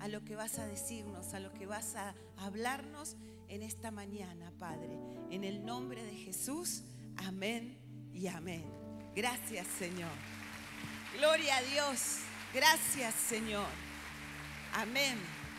a lo que vas a decirnos, a lo que vas a hablarnos en esta mañana, Padre. En el nombre de Jesús, amén y amén. Gracias, Señor. Gloria a Dios. Gracias, Señor. Amén.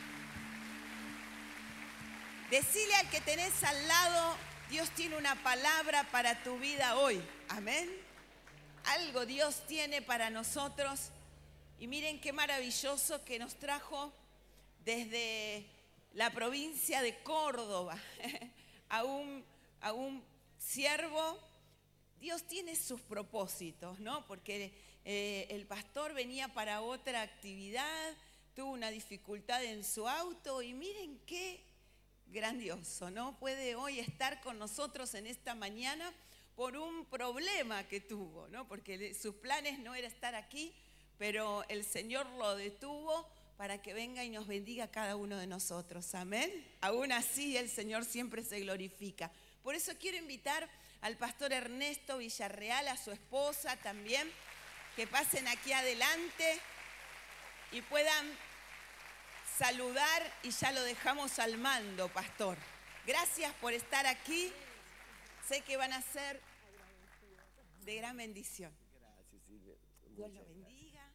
Decile al que tenés al lado, Dios tiene una palabra para tu vida hoy. Amén. Algo Dios tiene para nosotros. Y miren qué maravilloso que nos trajo desde la provincia de Córdoba a un siervo. Dios tiene sus propósitos, ¿no? Porque el pastor venía para otra actividad, tuvo una dificultad en su auto y miren qué grandioso, ¿no? Puede hoy estar con nosotros en esta mañana por un problema que tuvo, ¿no? Porque sus planes no era estar aquí, pero el Señor lo detuvo para que venga y nos bendiga a cada uno de nosotros. Amén. Aún así el Señor siempre se glorifica. Por eso quiero invitar al pastor Ernesto Villarreal, a su esposa también, que pasen aquí adelante y puedan saludar, y ya lo dejamos al mando, pastor. Gracias por estar aquí. Sé que van a ser de gran bendición. Gracias, Silvia. Dios los bendiga.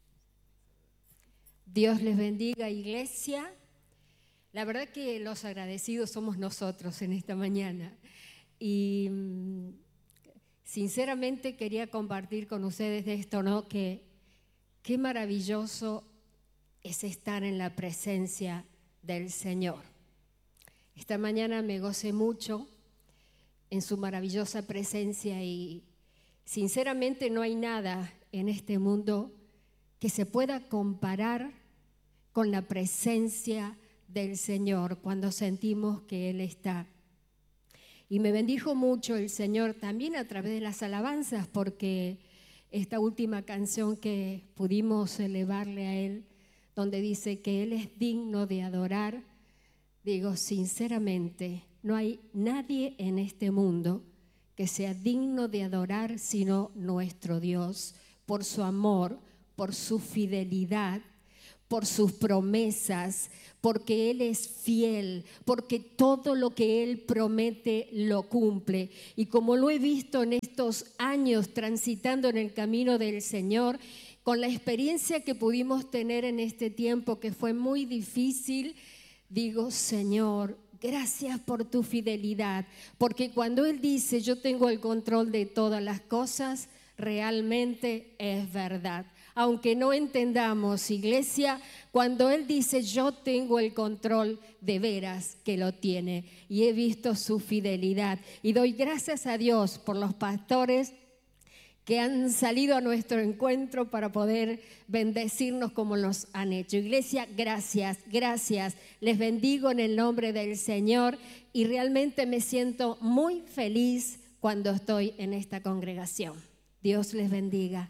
Dios les bendiga, iglesia. La verdad que los agradecidos somos nosotros en esta mañana. Y sinceramente quería compartir con ustedes esto, ¿no? Que qué maravilloso es estar en la presencia del Señor. Esta mañana me gocé mucho en su maravillosa presencia y sinceramente no hay nada en este mundo que se pueda comparar con la presencia del Señor cuando sentimos que Él está. Y me bendijo mucho el Señor también a través de las alabanzas, porque esta última canción que pudimos elevarle a Él, donde dice que Él es digno de adorar, digo sinceramente, no hay nadie en este mundo que sea digno de adorar sino nuestro Dios, por su amor, por su fidelidad, por sus promesas, porque Él es fiel, porque todo lo que Él promete lo cumple. Y como lo he visto en estos años transitando en el camino del Señor, con la experiencia que pudimos tener en este tiempo que fue muy difícil, digo, Señor, gracias por tu fidelidad, porque cuando Él dice yo tengo el control de todas las cosas, realmente es verdad. Aunque no entendamos, iglesia, cuando Él dice yo tengo el control, de veras que lo tiene. Y he visto su fidelidad. Y doy gracias a Dios por los pastores que han salido a nuestro encuentro para poder bendecirnos como los han hecho. Iglesia, gracias, gracias. Les bendigo en el nombre del Señor y realmente me siento muy feliz cuando estoy en esta congregación. Dios les bendiga.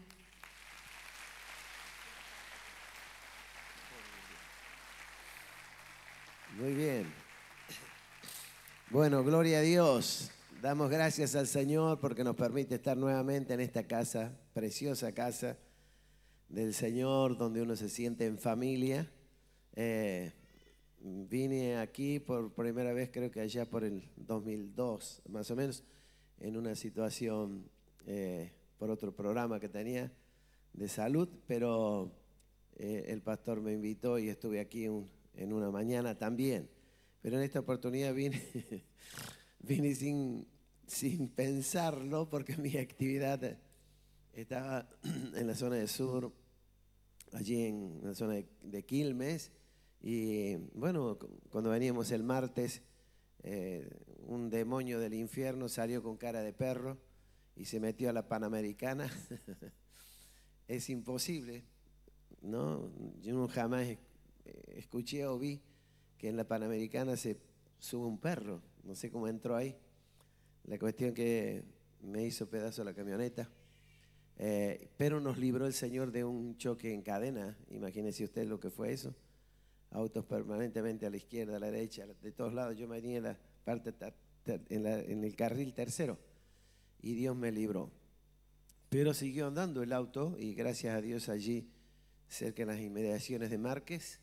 Muy bien. Bueno, gloria a Dios. Damos gracias al Señor porque nos permite estar nuevamente en esta casa, preciosa casa del Señor, donde uno se siente en familia. Vine aquí por primera vez, creo que allá por el 2002, más o menos, en una situación por otro programa que tenía de salud, pero el pastor me invitó y estuve aquí en una mañana también. Pero en esta oportunidad vine sin pensarlo, porque mi actividad estaba en la zona del sur, allí en la zona de Quilmes. Y bueno, cuando veníamos el martes, un demonio del infierno salió con cara de perro y se metió a la Panamericana. Es imposible, ¿no? Yo jamás escuché o vi que en la Panamericana se sube un perro. No sé cómo entró ahí. La cuestión que me hizo pedazo la camioneta. Pero nos libró el Señor de un choque en cadena. Imagínense usted lo que fue eso. Autos permanentemente a la izquierda, a la derecha, de todos lados. Yo venía en la parte en el carril tercero y Dios me libró. Pero siguió andando el auto y gracias a Dios allí, cerca de las inmediaciones de Márquez,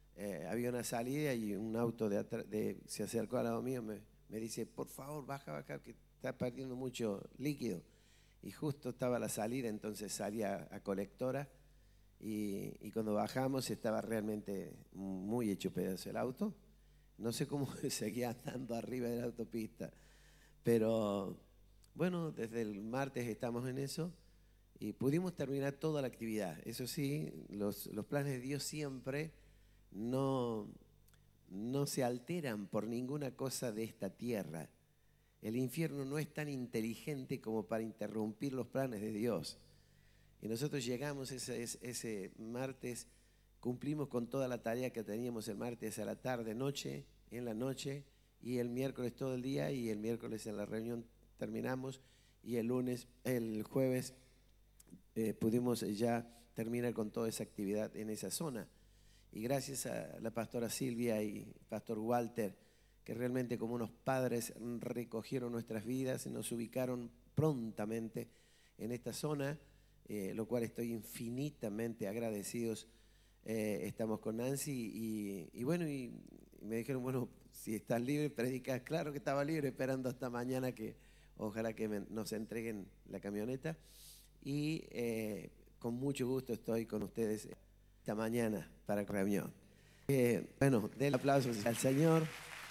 había una salida y un auto se acercó al lado mío, me dice, por favor, baja, que está perdiendo mucho líquido. Y justo estaba la salida, entonces salí a colectora y cuando bajamos estaba realmente muy hecho pedazo el auto. No sé cómo seguía andando arriba de la autopista, pero bueno, desde el martes estamos en eso y pudimos terminar toda la actividad. Eso sí, los planes de Dios siempre no se alteran por ninguna cosa de esta tierra. El infierno no es tan inteligente como para interrumpir los planes de Dios. Y nosotros llegamos ese martes, cumplimos con toda la tarea que teníamos el martes a la tarde, noche, en la noche, y el miércoles todo el día, y el miércoles en la reunión terminamos, y el jueves pudimos ya terminar con toda esa actividad en esa zona. Y gracias a la pastora Silvia y pastor Walter, que realmente como unos padres recogieron nuestras vidas y nos ubicaron prontamente en esta zona, lo cual estoy infinitamente agradecidos. Estamos con Nancy y bueno, y me dijeron, bueno, si estás libre, predicas. Claro que estaba libre, esperando hasta mañana que ojalá que nos entreguen la camioneta. Y con mucho gusto estoy con ustedes esta mañana para la reunión. Bueno, den aplausos al Señor.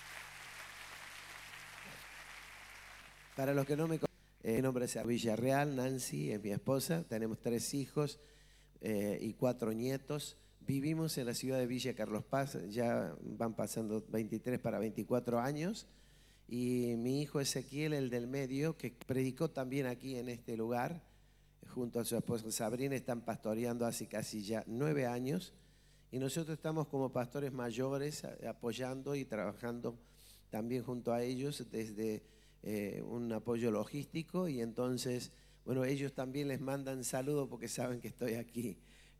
Para los que no me conocen, mi nombre es Villarreal, Nancy es mi esposa, tenemos 3 hijos y 4 nietos. Vivimos en la ciudad de Villa Carlos Paz, ya van pasando 23 para 24 años. Y mi hijo Ezequiel, el del medio, que predicó también aquí en este lugar, junto a su esposa Sabrina, están pastoreando hace casi ya 9 años. Y nosotros estamos como pastores mayores apoyando y trabajando también junto a ellos desde un apoyo logístico. Y entonces, bueno, ellos también les mandan saludos porque saben que estoy aquí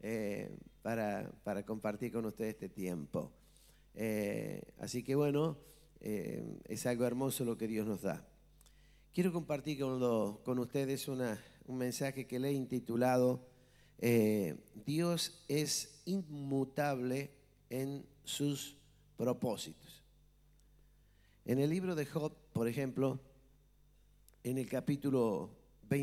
para compartir con ustedes este tiempo. Así que bueno, es algo hermoso lo que Dios nos da. Quiero compartir con ustedes un mensaje que le he intitulado Dios es inmutable en sus propósitos. En el libro de Job, por ejemplo, en el capítulo